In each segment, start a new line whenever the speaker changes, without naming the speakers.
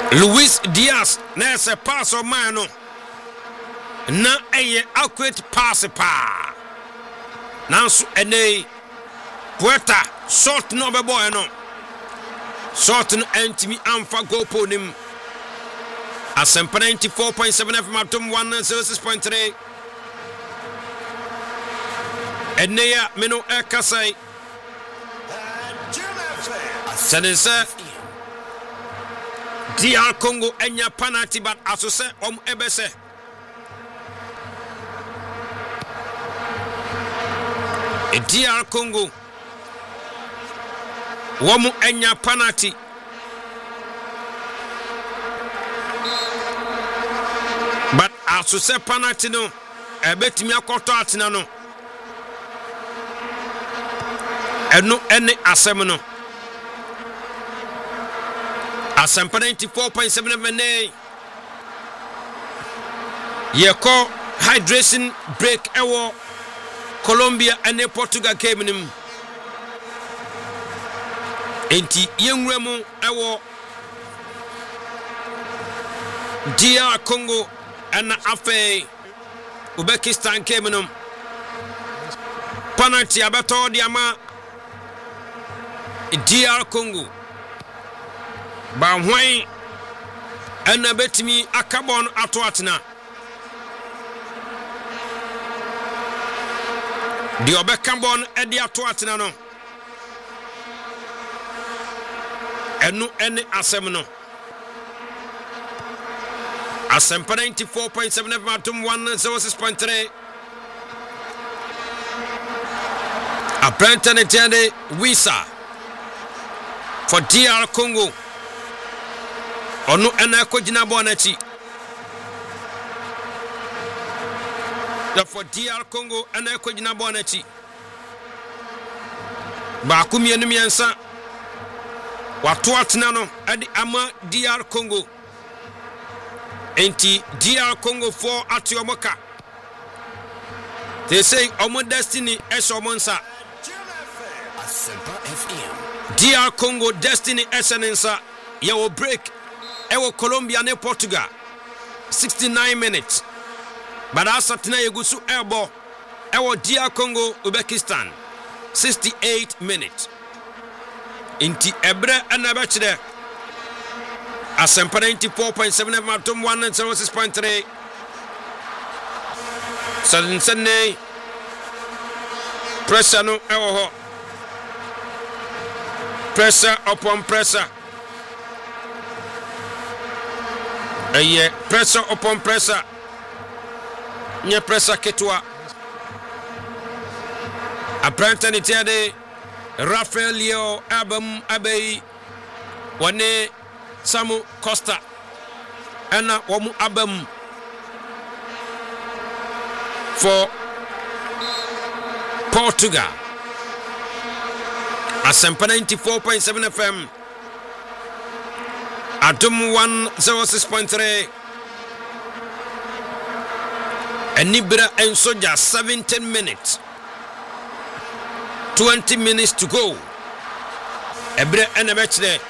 Luis Diaz nese pass o mano na eye accurate pass pa nanso ene Puerta short no be boy no short no antimi amfa goal ponim Asempa 94.7 FM atom 106.3 ene ya meno ekasai Senese DR Congo enya penalty but asose ebese DR Congo womu enya penalty but asose penalty no ebetimi akoto atena no eno ene asem no Asempa 94.7 FM Yeko hydration break ewo Colombia and Portugal game nim enti yenwremu ewo DR Congo and afe Uzbekistan game nim penalty abeto di ama DR Congo ba hwan ana betimi akabon ato atena di obekabon edi ato atena no enu ene asem no Asempa 94.7 FM atom 106.3 Apprentice Tende Wisa for DR Congo Onu ena kojina bonachi da for DR Congo ena kojina bonachi ba kumienu miensa watu atena no adi ama DR Congo enti DR Congo for atiomoka they say omo destiny esomonsa Asempa FM DR Congo destiny esenensa yawo break ewo Colombia ne Portugal 69 minutes but asatena yegusu ebo ewo DR Congo Uzbekistan 68 minutes inti ebre anabachide Asempa 94.7 FM atom 106.3 Sensene pressure no ewo ho pressure upon pressure pressure upon pressure nye pressure ketwa Apprentice Tende Rafael Leo Abam Abei wane Samu Costa ana wamu Abam for Portugal Asempa 94.7 FM Atom 106.3 Enibra and Soja 17 minutes 20 minutes to go Ebre and a match there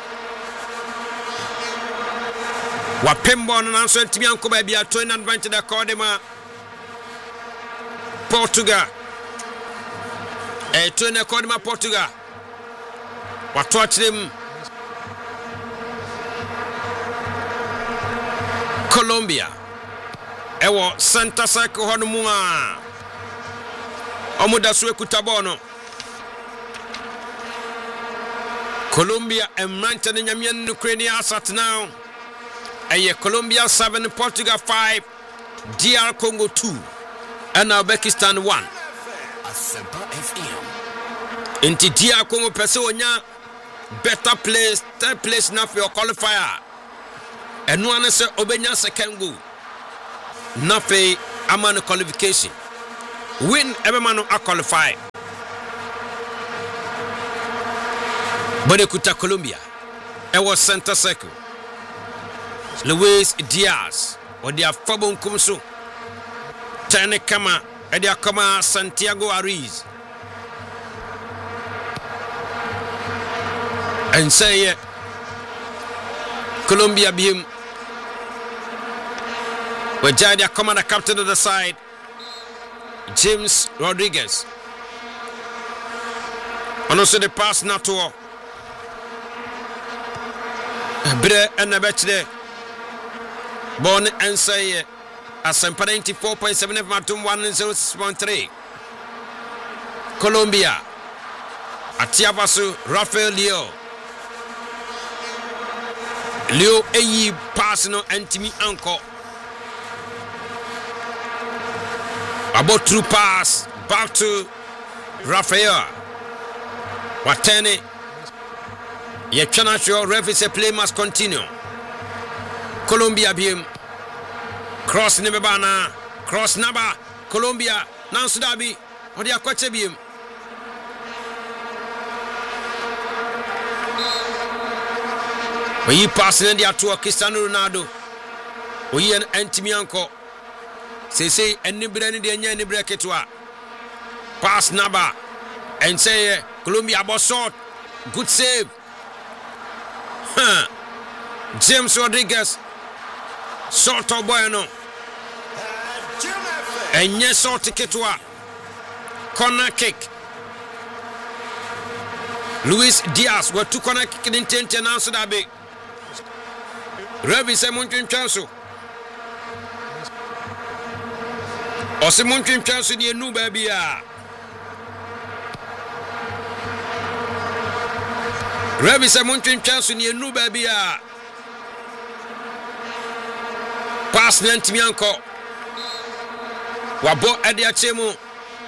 Wapembo and answer to me uncle baby at 20 advantage the Cordema Portugal 20 Cordema Portugal what watch them Colombia ewo Santa Sako honumua omuda suwe kutabono Colombia and Manchester Nyamian Ukraine asat now aye Colombia 7 Portugal 5 DR Congo 2 and Uzbekistan 1 Asempa FM inti DR Congo pese onya better place third place na for your qualifier enu ane se obenya second goal na fe amano qualification win everyman a qualify Bodekuta Colombia ewo center circle Luis Diaz odia fabon kumso tane kama edia kama Santiago Ariz and say Colombia beam. With Jadia Commander, captain of the side, James Rodriguez. And also the pass now to Bre and the Betch Born and say as 94.7 Matum 106.3. Colombia. Atiabasu Rafael Leo. Leo Eyi pass no Antimi Anko. About through pass back to Rafael. Watene. Ye cannot show ref is a play must continue. Colombia beam. Cross Nebana. Cross Naba. Colombia. Nansudabi. Or the Aquache beam. When you pass in the to Cristiano Ronaldo. We an Antimianco. Say any brand any break it pass Naba and say Colombia boss shot. Good save. James Rodriguez short of Bueno and yes short ticket corner kick. Luis Diaz were two corner kick in intent and answer that big. Revi Semuntin Chansu. Or Semuntin Chansu near New Baby. Revi Semuntin Chansu near New Baby. Pass Nantimianco. Wabo Adiachemu.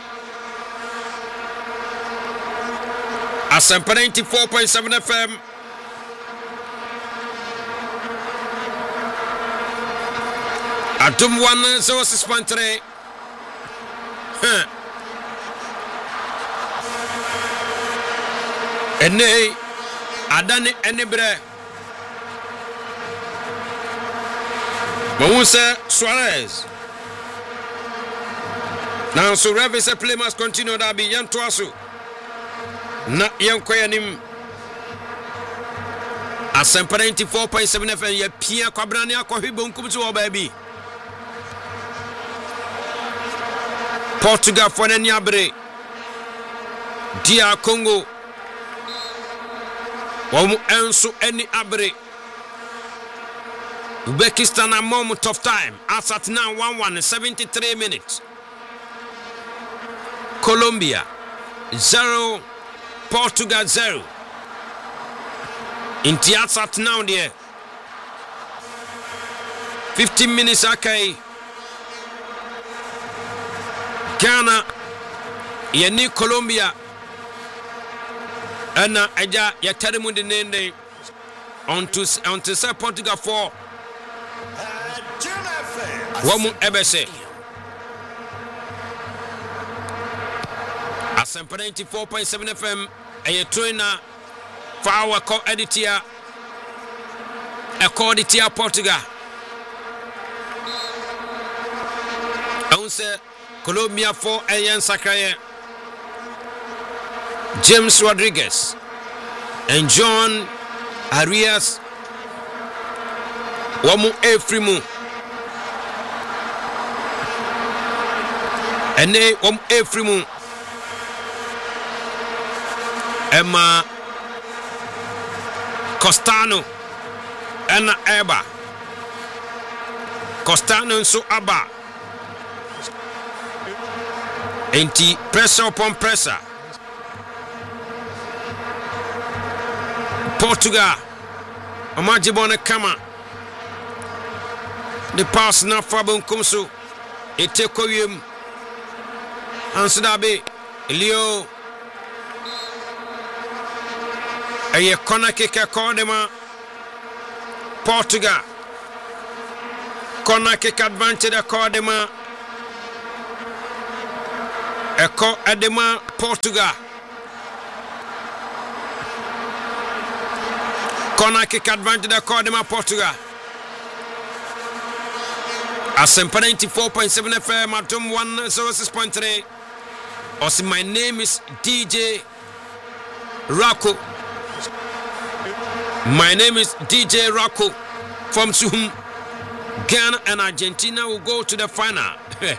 Asempa 94.7 FM. Atum 106.3. Ene Adani Enebre. Moussa Suarez. Now so Revis a play must continue that be Yan Twasu. Na Yan Koyanim. Asempa 94.7 FM. Ye Pia Kwabrania Kohibon Kumsu baby. Portugal for any abre. Dia Congo. Wamu enso any abre. Uzbekistan a moment of time. As at now 1-1 73 minutes. Colombia 0, Portugal 0. In Tiatsat now there. 15 minutes okay. Ghana, Yeni Colombia, Anna Aja Yatarimundi Nende on to say Portugal 4. Womu Ebese. Asempa 94.7 FM, a trainer for our co-editor, a co-editor Portugal. Onse Colombia 4 Ayan Sakaye, James Rodriguez, and John Arias. Wamu Efrimu. And they Wamu Efrimu. Emma Costano. Anna Eba. Costano and so Abba. Enti pressure upon pressure. Portugal. Amajibone Kama. The pass now Fabon Kumsu. Etekoyum. Ansudabe. Leo. Aye corner kick Kodema. Portugal. Corner kick advantage Kodema. Eko Edema Portugal. Corner kick advantage Kodema Portugal. Asempa 94.7 FM Atom 106.3. Also my name is DJ Rocco. My name is DJ Rocco. from Suhum. Ghana and Argentina will go to the final.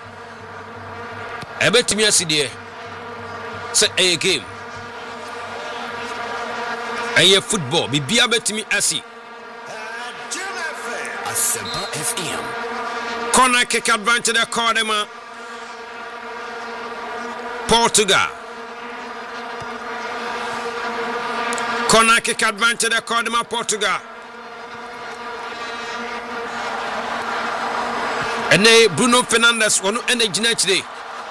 I bet me a say a game. A football. Be bet me a see.
Asempa FM.
Corner kick advantage the Cordema. Portugal. Corner kick advantage the Cordema Portugal. And Bruno Fernandes wonu energy na today.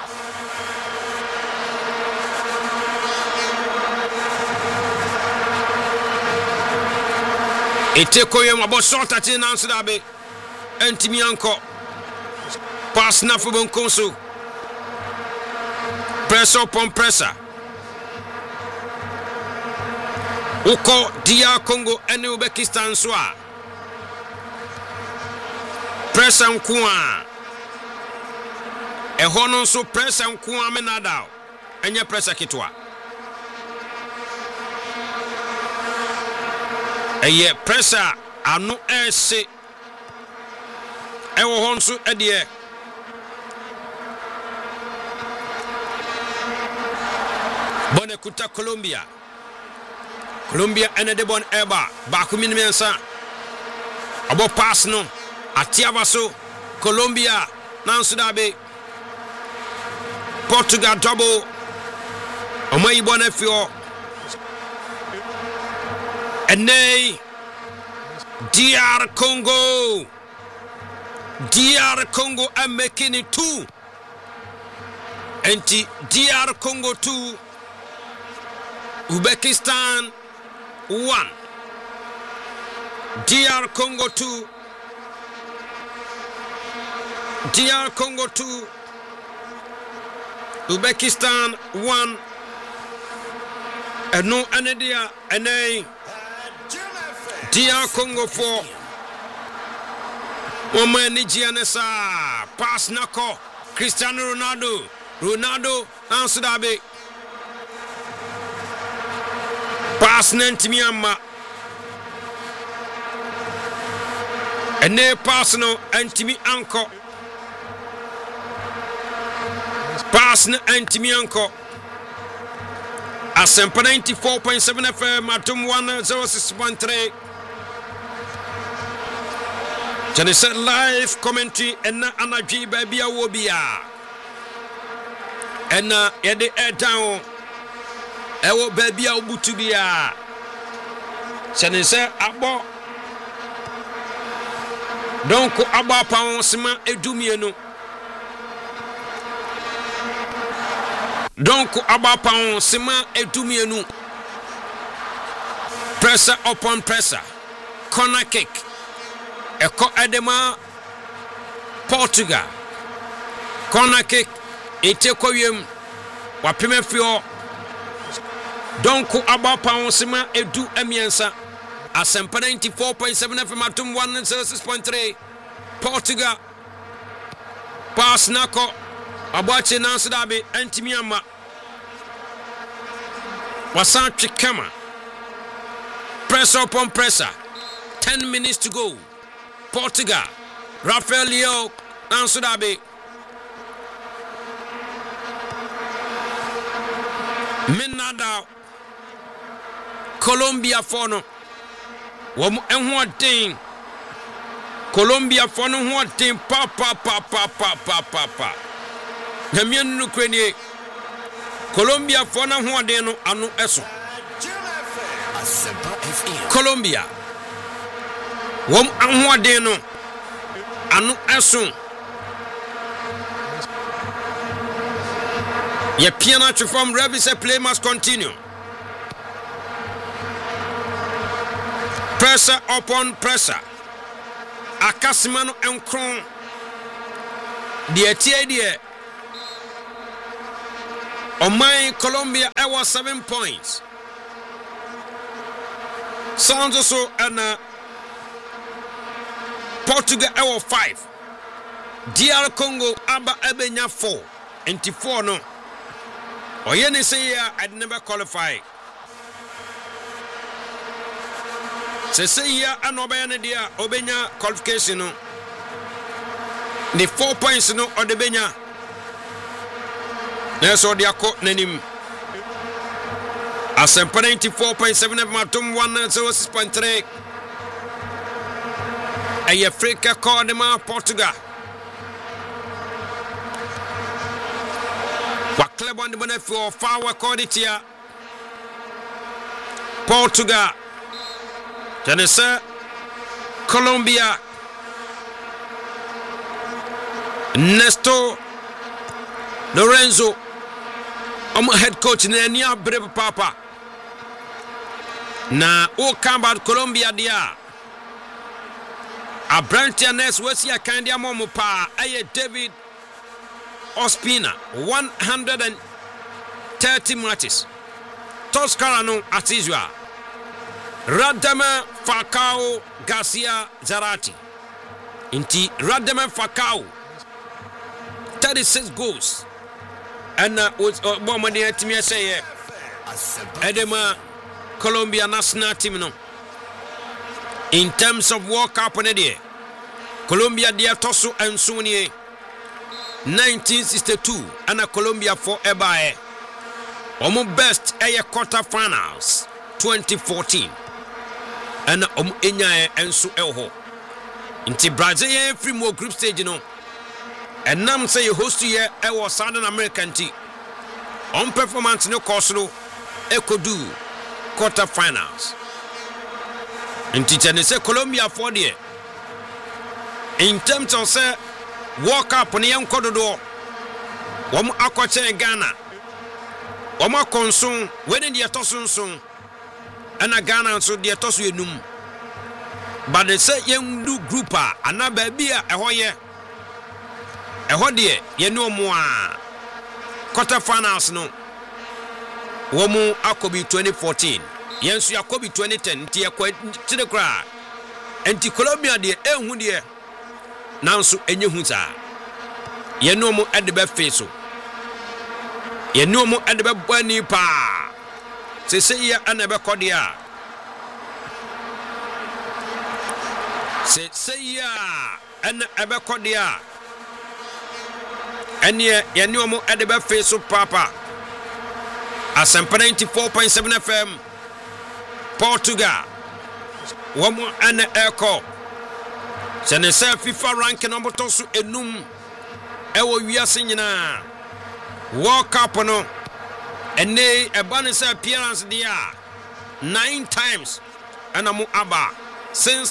Eteko yem abo short at na nso da be. Antimi anko. Pass na for Bonkonso. Press upon presser. Uko DR Congo and Uzbekistan so a. Press and Kuan. A honon so press and Kuan menadao. And your press a kitwa. A ye presser are no air say. I will honso a dear. Bonekuta Colombia. Colombia and the bon eba. Bakumin mensa. Abo pass no. Atiavaso, Colombia, Nansudabe, Portugal double, Omai Bonefio, and nay, DR Congo, I'm making it 2, and DR Congo 2, Uzbekistan 1, DR Congo 2. DR Congo 2, Uzbekistan 1, and no Anadia and a DR Congo 4. Woman Nigianesa, pass Nako, Cristiano Ronaldo, Ansudabe, pass Nantimiama, and ne personal Antimi Anko. Pass na Antimi Anko. Asempa 94.7 FM Atum 106.3. Janisa live commentary and na anaji baby awobia. And na yede air down. Ewo baby awbutubia. Janisa abo. Donc aba pa sima edumienu. Donc abapon sema edumienu. Pressure upon pressure. Corner kick. Eko edema Portugal. Corner kick. Eteko yem. Wapime fio. Donc abapon sema edu emiensa. Asempa 94.7 FM Atum 106.3. Portugal. Pass nako. Abache Nansudabe Antimiama Wasanchi Kama. Pressure upon pressure. 10 minutes to go. Portugal. Rafael Leo Nansudabe. Minada Colombia Fono. Wamu enhuating. Colombia Fono huating. Pa. Namian Ukraine Colombia fona huadeno anu eso Colombia wom anhuadeno anu eso ye piana to form Revis play must continue. Pressure upon pressure. Akasimano enkron die tie die. Omai Colombia was 7 points. Sounds also and Portugal was 5. DR Congo aba ebenya 4. And 4 no. Oyene say I'd never qualify. say ya anobaya dia obenya qualification no the 4 points no or the benya na so dia ko nanim Asempa 94.7 matum 106.3 Africa Cordema Portugal wa club on the benefit for quality Portugal Janessa Colombia Nesto Lorenzo head coach Nenia Breve Papa na o about Colombia dia Abrantia Nes Wesia Kandia Momo pa aye David Ospina 130 matches Toscarano as usual Radama Falcao Garcia Zarate inti Radama Falcao 36 goals and Bomadi Timia say Edema Colombia national team no in terms of World Cup on the Colombia dia tosu and Suni 1962 and Colombia forever best quarter finals 2014 and enya ensu elho inti Brazil free more group stage no and nam say host here was Southern American team on performance no course ekodu quarter finals inti say Colombia for there in terms of say World Cup on young kododo wom akwache Ghana wom akonson when the atosunson and Ghana so the atosu enum but they say young do grouper and na baby ehoye ehode ye no mo a quarter finals no womu akobi 2014 yensu yakobi 2010 ti yakwa tire kra enti Colombia de ehu de nanso enye hu za ye no mo edebe face ye no mo edebe bani pa se ya anabe kode a se ya ana ebe kode a ene ye no mo edebe face papa Asempa 94.7 FM Portugal womo ana eko sene se FIFA ranking number tosu enum ewo wiase nyina World Cup no ene ebanese appearance dia 9 times anamu aba since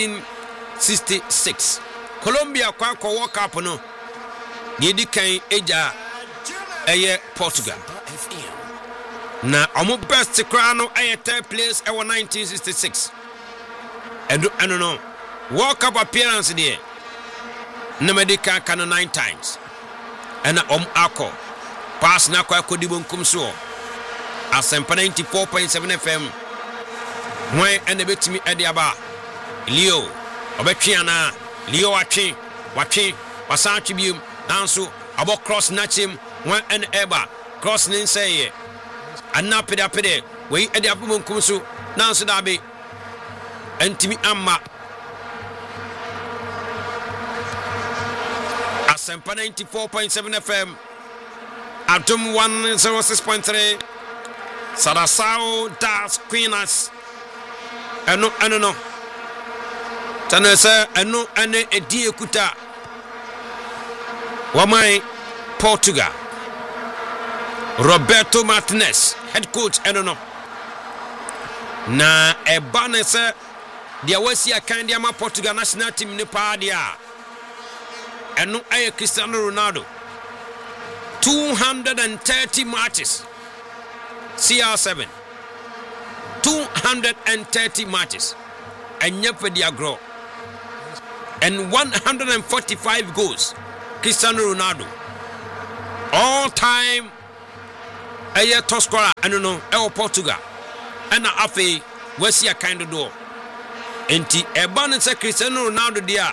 1966 Colombia kwa World Cup no yedi kan eja eye Portugal na omo best crown aye third place ewo 1966 and no World Cup appearance there na medical can 9 times and ako pass na kwa kodibo nkum so Asempa 94.7 FM when and betimi ediaba Leo obetwiana Leo watwe wasan twibiem nanso abo cross nachim when and eba cross nin say anna pede we edi apom nkum so nanso dabe antimi amma Asempa 94.7 FM Atom 106.3 Sadasao Das Queenas no Tanasa eno ane edi ekuta wamai Portugal Roberto Martinez head coach no na ebanese dia wasi akandi ama Portugal national team ne pa dia eno aye Cristiano Ronaldo 230 matches CR7 230 matches enya for dia grow and 145 goals Cristiano Ronaldo all time aye top scorer no Portugal and afi wasi akandi do enti eban se Cristiano Ronaldo dia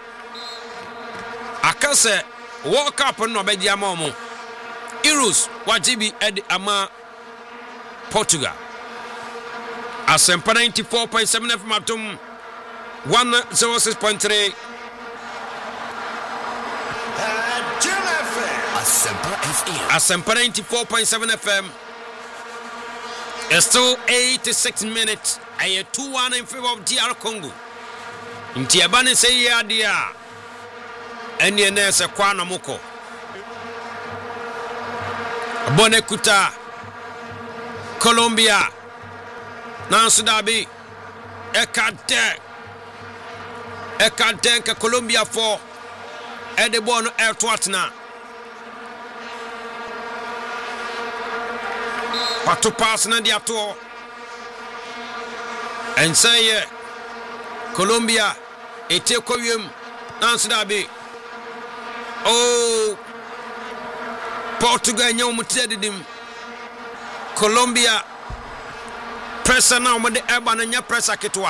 akase World Cup no beji ama Euros wajibi edi ama Portugal Asempa 94.7 FM 106.3. Asempa 94.7 FM. It's still 86 minutes. I 2-1 in favor of DR Congo. Inti abane say ya dia. Eni ene se kwa na moko. Bone kuta Colombia. Nansu dabi. Ekade ka Colombia for Ede bono Ertwatna. Patu pass na dia to. And say Colombia ete koyem Nansu dabi. Oh, Portugal nyom mutedidim. Colombia pressure now mo de eba na nya pressure ketwa.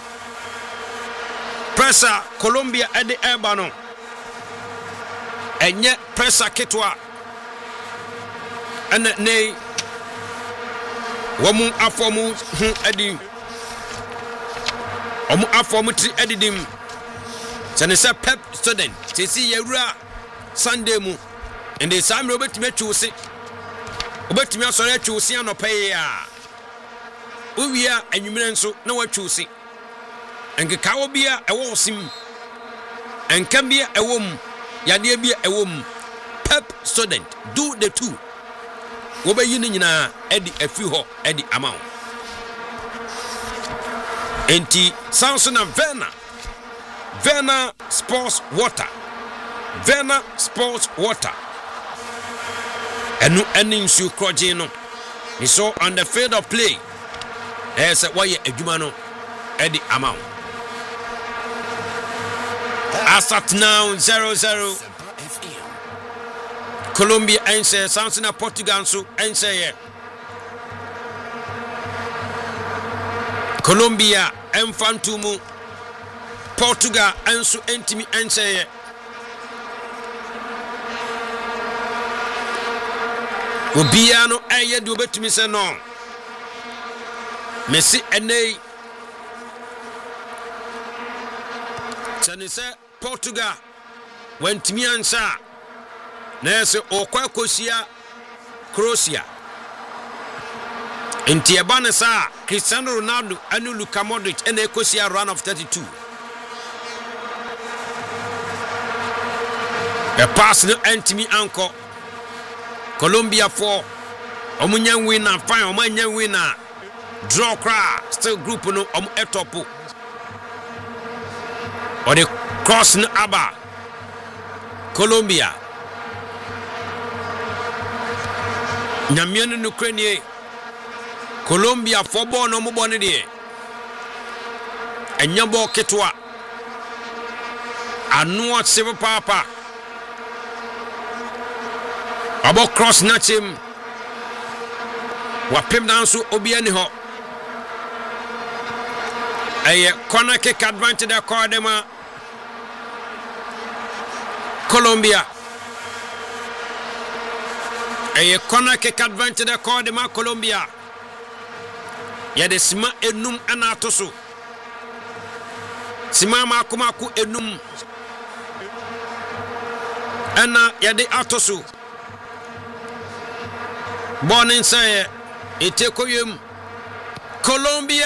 Pressure Colombia at the eba no. Enye pressure ketwa. And nay womu afomu edi. Omu afomu tri edidim. Sane se pep student. Tesi yewura Sunday mu. And the same Robert me choose. Obetimi asore atwusi anopai a uwia anwumire nso na watwusi enkeka obia ewo osim enka bia ewom yade bia ewom pep student do the two wobayi ni nyina edi afi ho edi amount enti Samsung Verna Sports Water enu eninsu kroje no ni so on the field of play why adwuma no edi amount asat now 0-0 Colombia ense Samson na Portugal so ense Colombia emfantumu Portugal enso entimi ense Obiano eye de obetumi se no Messi enei Tani se Portugal wentimi ansa na se okwa kosia Croatia enti ebane sa Cristiano Ronaldo anu Luka Modric ene kosia run of 32 the pass no entimi anko Colombia for omunya winner fine omanya winner draw cry still group no etopo or the cross no aba Colombia nyamienu no krenie Colombia for ball no mo ne de enya ball ketwa anu atse papa Abo cross nachim wapem danso obiani ho aye corner kick advantage da Cordema Colombia aye corner kick advantage da Cordema Colombia ya de sima enum anatoso sima ma ku enum ana ya de atoso Born inside Itekoyum Colombia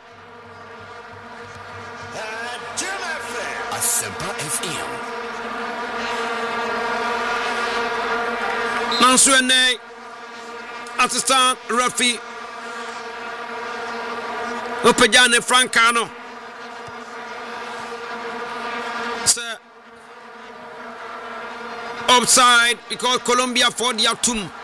Asempa FM Nansuene Assistant Rafi Opejane Francano Sir Offside because Colombia for the atum